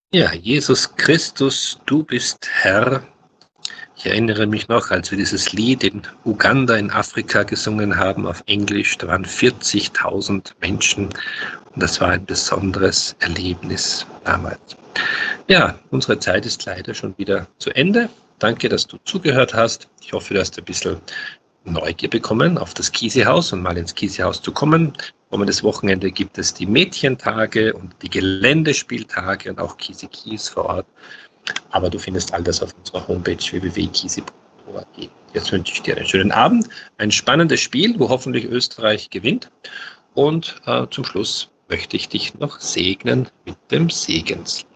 Ja, Jesus Christus, du bist Herr. Ich erinnere mich noch, als wir dieses Lied in Uganda in Afrika gesungen haben auf Englisch. Da waren 40.000 Menschen und das war ein besonderes Erlebnis damals. Ja, unsere Zeit ist leider schon wieder zu Ende. Danke, dass du zugehört hast. Ich hoffe, du hast ein bisschen Neugier bekommen, auf das Kiesehaus und mal ins Kiesehaus zu kommen. Kommendes Wochenende gibt es die Mädchentage und die Geländespieltage und auch Kies vor Ort. Aber du findest all das auf unserer Homepage www.kiesi.org. Jetzt wünsche ich dir einen schönen Abend, ein spannendes Spiel, wo hoffentlich Österreich gewinnt. Und zum Schluss möchte ich dich noch segnen mit dem Segenslied.